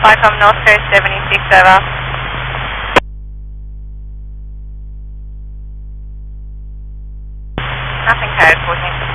Flycom North Coast 76, over. Nothing code 14.